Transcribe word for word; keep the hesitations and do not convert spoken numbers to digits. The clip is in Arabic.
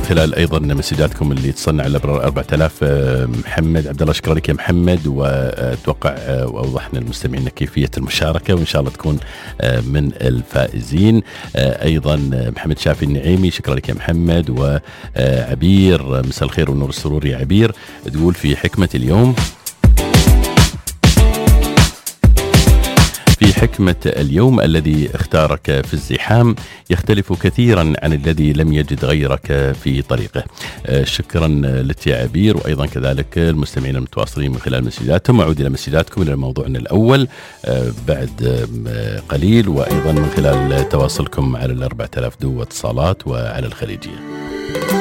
خلال أيضا مسجاتكم اللي تصلنا على أربعة آلاف. محمد عبد الله، شكرا لك يا محمد، وأتوقع وأوضحنا المستمعين كيفية المشاركة وإن شاء الله تكون من الفائزين. أيضا محمد شافي النعيمي، شكرا لك يا محمد. وعبير، مساء الخير والنور السرور يا عبير، تقول في حكمة اليوم في حكمة اليوم الذي اختارك في الزحام يختلف كثيرا عن الذي لم يجد غيرك في طريقه. شكرا لك يا عبير، وأيضا كذلك المستمعين المتواصلين من خلال مسجاتهم. أعود إلى مسجاتكم إلى موضوعنا الأول بعد قليل، وأيضا من خلال تواصلكم على الأربعة آلاف دو اتصالات وعلى الخليجية.